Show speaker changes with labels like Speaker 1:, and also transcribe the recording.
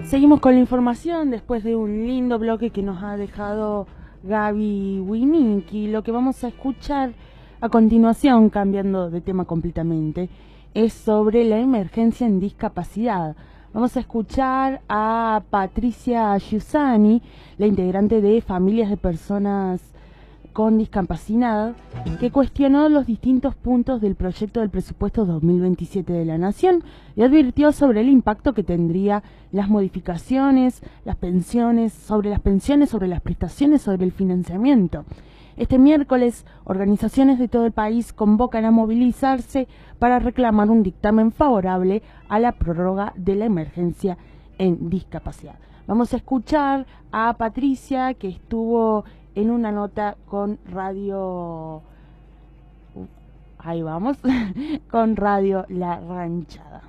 Speaker 1: Seguimos con la información después de un lindo bloque que nos ha dejado Gaby Wininki. Lo que vamos a escuchar a continuación, cambiando de tema completamente, es sobre la emergencia en discapacidad. Vamos a escuchar a Patricia Giussani, la integrante de Familias de Personas con Discapacidad, que cuestionó los distintos puntos del proyecto del presupuesto 2027 de la Nación y advirtió sobre el impacto que tendría las modificaciones, las pensiones, sobre las prestaciones, sobre el financiamiento. Este miércoles, organizaciones de todo el país convocan a movilizarse para reclamar un dictamen favorable a la prórroga de la emergencia en discapacidad. Vamos a escuchar a Patricia, que estuvo en una nota con Radio... Ahí vamos, con Radio La Ranchada.